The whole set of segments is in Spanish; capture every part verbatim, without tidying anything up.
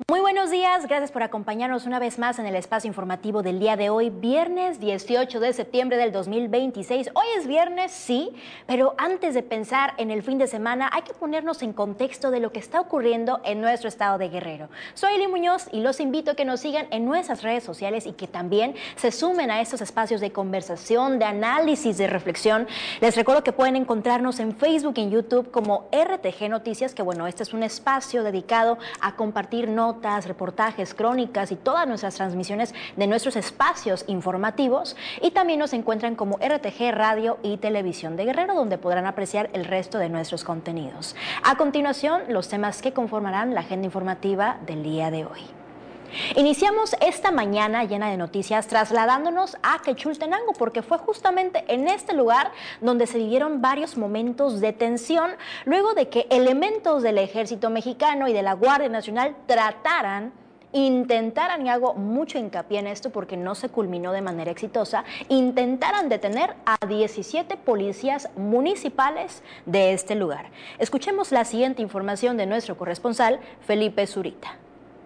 Muy buenos días, gracias por acompañarnos una vez más en el espacio informativo del día de hoy, viernes dieciocho de septiembre del dos mil veintiséis. Hoy es viernes, sí, pero antes de pensar en el fin de semana hay que ponernos en contexto de lo que está ocurriendo en nuestro estado de Guerrero. Soy Eli Muñoz y los invito a que nos sigan en nuestras redes sociales y que también se sumen a estos espacios de conversación, de análisis, de reflexión. Les recuerdo que pueden encontrarnos en Facebook y en YouTube como R T G Noticias, que bueno, este es un espacio dedicado a compartir notas, reportajes, crónicas y todas nuestras transmisiones de nuestros espacios informativos, y también nos encuentran como R T G Radio y Televisión de Guerrero, donde podrán apreciar el resto de nuestros contenidos. A continuación, los temas que conformarán la agenda informativa del día de hoy. Iniciamos esta mañana llena de noticias trasladándonos a Quechultenango, porque fue justamente en este lugar donde se vivieron varios momentos de tensión luego de que elementos del Ejército Mexicano y de la Guardia Nacional trataran, intentaran, y hago mucho hincapié en esto porque no se culminó de manera exitosa, intentaran detener a diecisiete policías municipales de este lugar. Escuchemos la siguiente información de nuestro corresponsal, Felipe Zurita.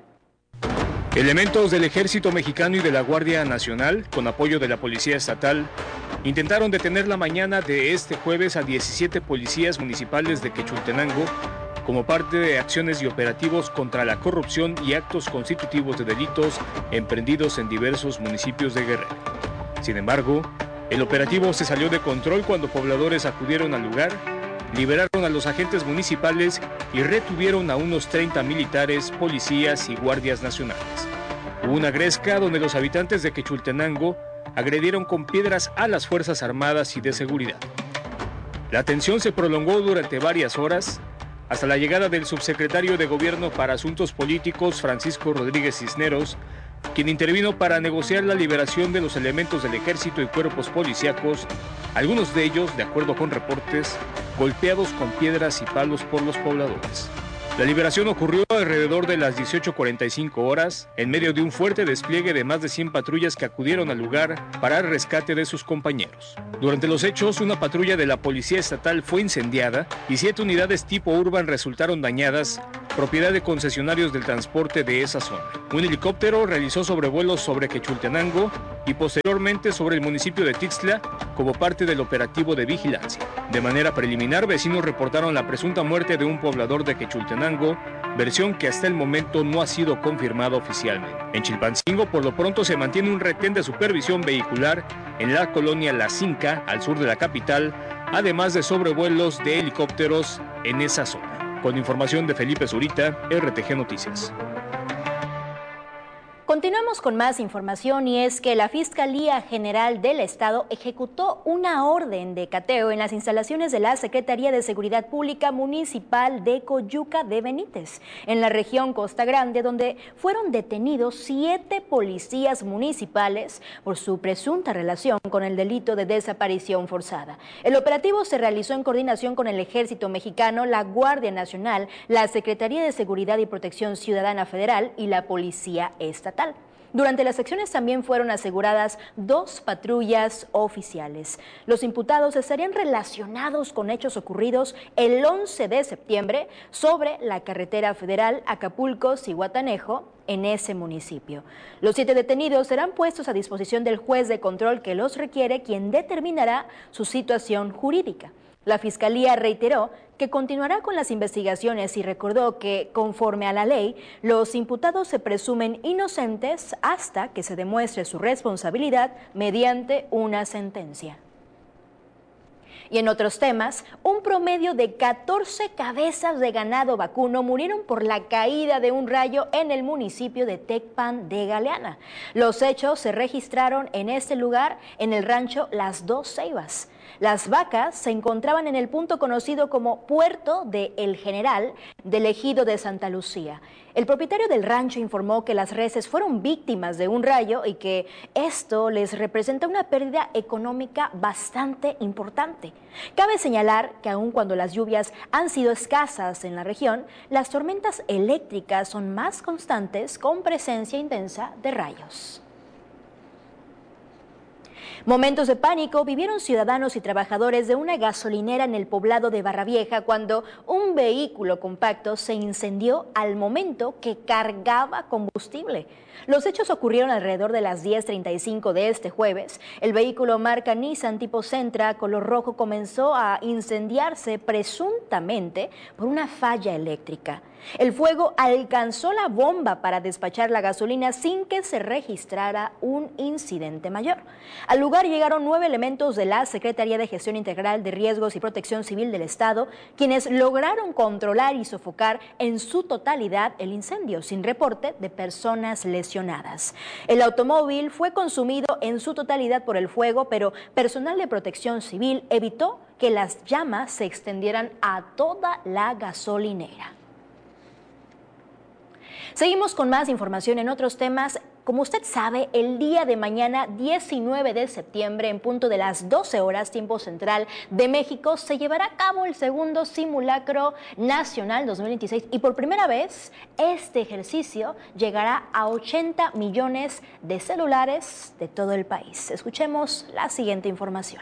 Elementos del Ejército Mexicano y de la Guardia Nacional, con apoyo de la Policía Estatal, intentaron detener la mañana de este jueves a diecisiete policías municipales de Quechultenango como parte de acciones y operativos contra la corrupción y actos constitutivos de delitos emprendidos en diversos municipios de Guerrero. Sin embargo, el operativo se salió de control cuando pobladores acudieron al lugar, liberaron a los agentes municipales y retuvieron a unos treinta militares, policías y guardias nacionales. Hubo una gresca donde los habitantes de Quechultenango agredieron con piedras a las Fuerzas Armadas y de Seguridad. La tensión se prolongó durante varias horas, hasta la llegada del subsecretario de Gobierno para Asuntos Políticos, Francisco Rodríguez Cisneros, quien intervino para negociar la liberación de los elementos del ejército y cuerpos policíacos, algunos de ellos, de acuerdo con reportes, golpeados con piedras y palos por los pobladores. La liberación ocurrió alrededor de las dieciocho cuarenta y cinco horas, en medio de un fuerte despliegue de más de cien patrullas que acudieron al lugar para el rescate de sus compañeros. Durante los hechos, una patrulla de la Policía Estatal fue incendiada y siete unidades tipo Urban resultaron dañadas, propiedad de concesionarios del transporte de esa zona. Un helicóptero realizó sobrevuelos sobre Quechultenango y posteriormente sobre el municipio de Tixtla como parte del operativo de vigilancia. De manera preliminar, vecinos reportaron la presunta muerte de un poblador de Quechultenango, versión que hasta el momento no ha sido confirmada oficialmente. En Chilpancingo, por lo pronto, se mantiene un retén de supervisión vehicular en la colonia La Cinca, al sur de la capital, además de sobrevuelos de helicópteros en esa zona. Con información de Felipe Zurita, R T G Noticias. Continuamos con más información, y es que la Fiscalía General del Estado ejecutó una orden de cateo en las instalaciones de la Secretaría de Seguridad Pública Municipal de Coyuca de Benítez, en la región Costa Grande, donde fueron detenidos siete policías municipales por su presunta relación con el delito de desaparición forzada. El operativo se realizó en coordinación con el Ejército Mexicano, la Guardia Nacional, la Secretaría de Seguridad y Protección Ciudadana Federal y la Policía Estatal. Durante las acciones también fueron aseguradas dos patrullas oficiales. Los imputados estarían relacionados con hechos ocurridos el once de septiembre sobre la carretera federal Acapulco-Zihuatanejo, en ese municipio. Los siete detenidos serán puestos a disposición del juez de control que los requiere, quien determinará su situación jurídica. La Fiscalía reiteró que continuará con las investigaciones y recordó que, conforme a la ley, los imputados se presumen inocentes hasta que se demuestre su responsabilidad mediante una sentencia. Y en otros temas, un promedio de catorce cabezas de ganado vacuno murieron por la caída de un rayo en el municipio de Tecpan de Galeana. Los hechos se registraron en este lugar, en el rancho Las Dos Ceibas. Las vacas se encontraban en el punto conocido como Puerto de El General del ejido de Santa Lucía. El propietario del rancho informó que las reses fueron víctimas de un rayo y que esto les representa una pérdida económica bastante importante. Cabe señalar que aun cuando las lluvias han sido escasas en la región, las tormentas eléctricas son más constantes con presencia intensa de rayos. Momentos de pánico vivieron ciudadanos y trabajadores de una gasolinera en el poblado de Barravieja cuando un vehículo compacto se incendió al momento que cargaba combustible. Los hechos ocurrieron alrededor de las diez treinta y cinco de este jueves. El vehículo marca Nissan tipo Sentra color rojo comenzó a incendiarse presuntamente por una falla eléctrica. El fuego alcanzó la bomba para despachar la gasolina sin que se registrara un incidente mayor. Al lugar llegaron nueve elementos de la Secretaría de Gestión Integral de Riesgos y Protección Civil del Estado, quienes lograron controlar y sofocar en su totalidad el incendio, sin reporte de personas lesionadas. El automóvil fue consumido en su totalidad por el fuego, pero personal de Protección Civil evitó que las llamas se extendieran a toda la gasolinera. Seguimos con más información en otros temas. Como usted sabe, el día de mañana, diecinueve de septiembre, en punto de las doce horas, tiempo central de México, se llevará a cabo el segundo simulacro nacional dos mil veintiséis y por primera vez este ejercicio llegará a ochenta millones de celulares de todo el país. Escuchemos la siguiente información.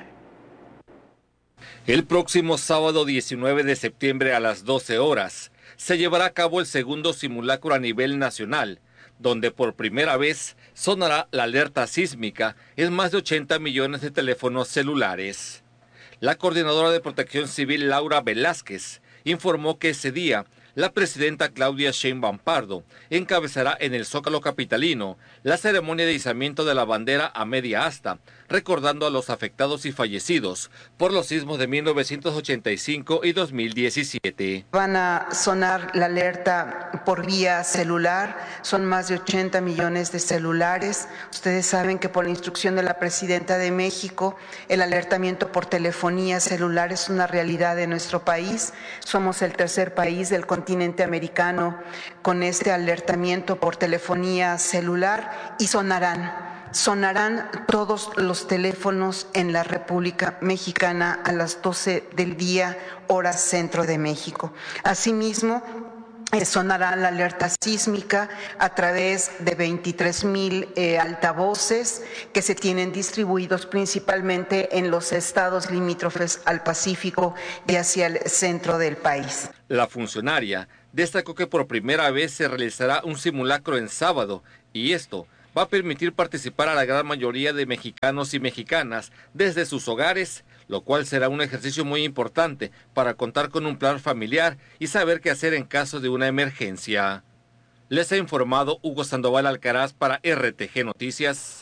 El próximo sábado diecinueve de septiembre a las doce horas se llevará a cabo el segundo simulacro a nivel nacional, donde por primera vez sonará la alerta sísmica en más de ochenta millones de teléfonos celulares. La coordinadora de Protección Civil, Laura Velázquez, informó que ese día la presidenta Claudia Sheinbaum Pardo encabezará en el Zócalo capitalino la ceremonia de izamiento de la bandera a media asta, recordando a los afectados y fallecidos por los sismos de mil novecientos ochenta y cinco y dos mil diecisiete. Van a sonar la alerta por vía celular, son más de ochenta millones de celulares. Ustedes saben que por la instrucción de la Presidenta de México, el alertamiento por telefonía celular es una realidad de nuestro país. Somos el tercer país del continente americano con este alertamiento por telefonía celular y sonarán. Sonarán todos los teléfonos en la República Mexicana a las doce del día, hora centro de México. Asimismo, eh, sonará la alerta sísmica a través de veintitrés mil eh, altavoces que se tienen distribuidos principalmente en los estados limítrofes al Pacífico y hacia el centro del país. La funcionaria destacó que por primera vez se realizará un simulacro en sábado y esto va a permitir participar a la gran mayoría de mexicanos y mexicanas desde sus hogares, lo cual será un ejercicio muy importante para contar con un plan familiar y saber qué hacer en caso de una emergencia. Les ha informado Hugo Sandoval Alcaraz para R T G Noticias.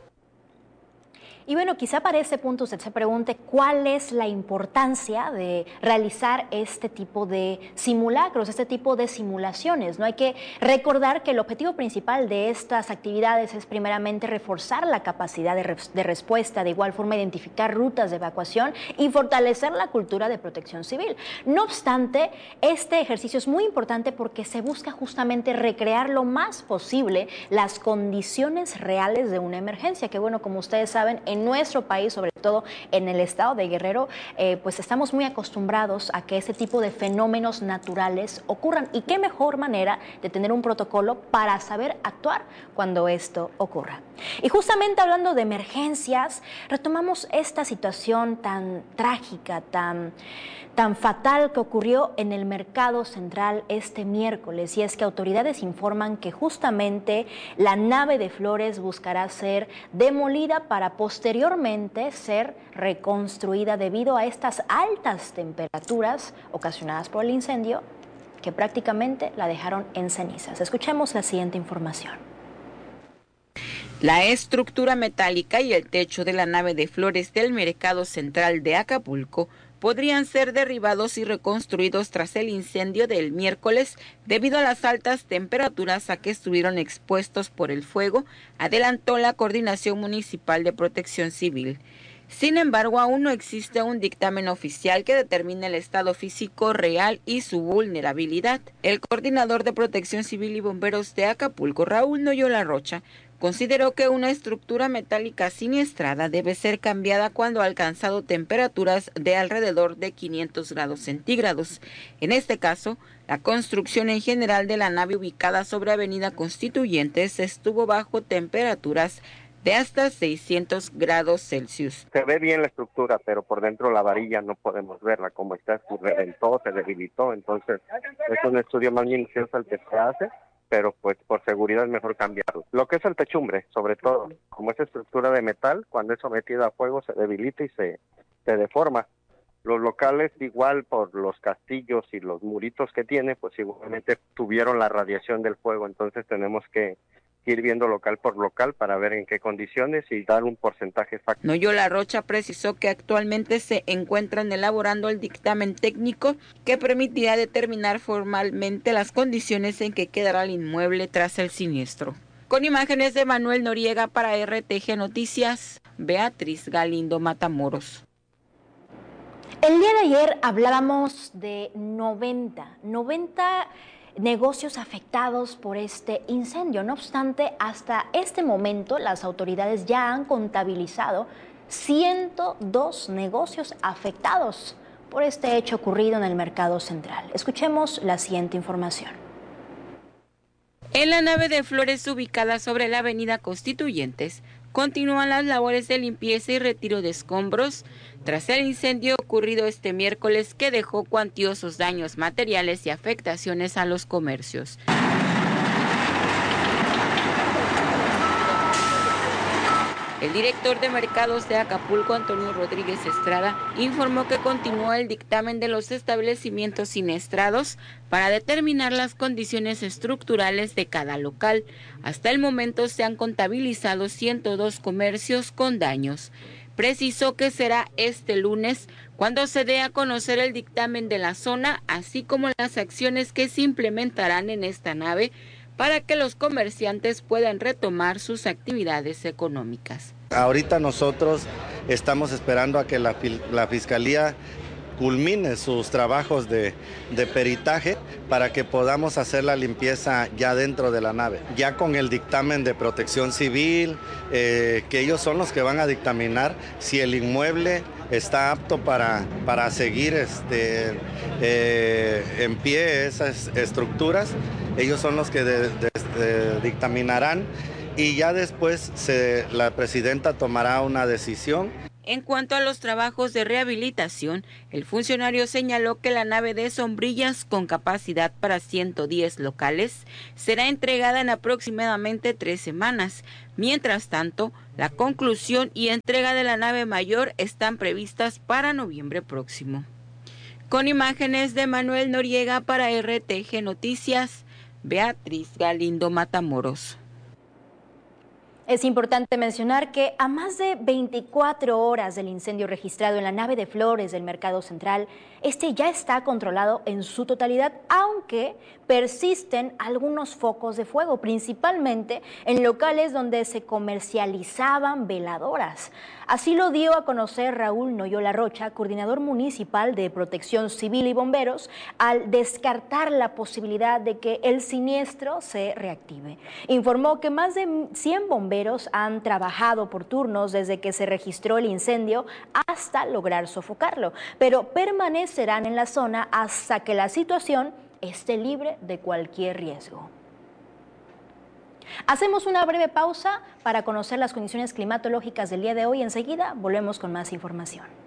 Y bueno, quizá para ese punto usted se pregunte cuál es la importancia de realizar este tipo de simulacros, este tipo de simulaciones, ¿no? Hay que recordar que el objetivo principal de estas actividades es primeramente reforzar la capacidad de, res de respuesta, de igual forma identificar rutas de evacuación y fortalecer la cultura de protección civil. No obstante, este ejercicio es muy importante porque se busca justamente recrear lo más posible las condiciones reales de una emergencia, que bueno, como ustedes saben, en En nuestro país, sobre todo en el estado de Guerrero, eh, pues estamos muy acostumbrados a que ese tipo de fenómenos naturales ocurran. Y qué mejor manera de tener un protocolo para saber actuar cuando esto ocurra. Y justamente hablando de emergencias, retomamos esta situación tan trágica, tan, tan fatal que ocurrió en el Mercado Central este miércoles. Y es que autoridades informan que justamente la nave de Flores buscará ser demolida para posteriormente posteriormente ser reconstruida debido a estas altas temperaturas ocasionadas por el incendio que prácticamente la dejaron en cenizas. Escuchemos la siguiente información. La estructura metálica y el techo de la nave de Flores del Mercado Central de Acapulco podrían ser derribados y reconstruidos tras el incendio del miércoles debido a las altas temperaturas a que estuvieron expuestos por el fuego, adelantó la Coordinación Municipal de Protección Civil. Sin embargo, aún no existe un dictamen oficial que determine el estado físico real y su vulnerabilidad. El coordinador de Protección Civil y Bomberos de Acapulco, Raúl Noyola Rocha, consideró que una estructura metálica siniestrada debe ser cambiada cuando ha alcanzado temperaturas de alrededor de quinientos grados centígrados. En este caso, la construcción en general de la nave ubicada sobre Avenida Constituyentes estuvo bajo temperaturas de hasta seiscientos grados Celsius. Se ve bien la estructura, pero por dentro la varilla no podemos verla, como está, se reventó, se debilitó, entonces es un estudio más minucioso el que se hace, pero pues por seguridad es mejor cambiarlo. Lo que es el techumbre, sobre todo, como es estructura de metal, cuando es sometida a fuego se debilita y se, se deforma. Los locales, igual por los castillos y los muritos que tiene, pues igualmente tuvieron la radiación del fuego, entonces tenemos que ir viendo local por local para ver en qué condiciones y dar un porcentaje exacto. Noyola Rocha precisó que actualmente se encuentran elaborando el dictamen técnico que permitirá determinar formalmente las condiciones en que quedará el inmueble tras el siniestro. Con imágenes de Manuel Noriega para R T G Noticias, Beatriz Galindo Matamoros. El día de ayer hablábamos de noventa, noventa negocios afectados por este incendio. No obstante, hasta este momento las autoridades ya han contabilizado ciento dos negocios afectados por este hecho ocurrido en el Mercado Central. Escuchemos la siguiente información. En la nave de Flores ubicada sobre la avenida Constituyentes, continúan las labores de limpieza y retiro de escombros tras el incendio ocurrido este miércoles que dejó cuantiosos daños materiales y afectaciones a los comercios. El director de mercados de Acapulco, Antonio Rodríguez Estrada, informó que continúa el dictamen de los establecimientos siniestrados para determinar las condiciones estructurales de cada local. Hasta el momento se han contabilizado ciento dos comercios con daños. Precisó que será este lunes cuando se dé a conocer el dictamen de la zona, así como las acciones que se implementarán en esta nave para que los comerciantes puedan retomar sus actividades económicas. Ahorita nosotros estamos esperando a que la, la Fiscalía culmine sus trabajos de, de peritaje para que podamos hacer la limpieza ya dentro de la nave. Ya con el dictamen de Protección Civil, eh, que ellos son los que van a dictaminar si el inmueble está apto para, para seguir este, eh, en pie esas estructuras. Ellos son los que de, de, de, dictaminarán y ya después se, la presidenta tomará una decisión. En cuanto a los trabajos de rehabilitación, el funcionario señaló que la nave de sombrillas con capacidad para ciento diez locales será entregada en aproximadamente tres semanas. Mientras tanto, la conclusión y entrega de la nave mayor están previstas para noviembre próximo. Con imágenes de Manuel Noriega para R T G Noticias, Beatriz Galindo Matamoros. Es importante mencionar que a más de veinticuatro horas del incendio registrado en la nave de Flores del Mercado Central, este ya está controlado en su totalidad, aunque persisten algunos focos de fuego, principalmente en locales donde se comercializaban veladoras. Así lo dio a conocer Raúl Noyola Rocha, coordinador municipal de Protección Civil y Bomberos, al descartar la posibilidad de que el siniestro se reactive. Informó que más de cien bomberos han trabajado por turnos desde que se registró el incendio hasta lograr sofocarlo, pero permanecerán en la zona hasta que la situación esté libre de cualquier riesgo. Hacemos una breve pausa para conocer las condiciones climatológicas del día de hoy. Enseguida volvemos con más información.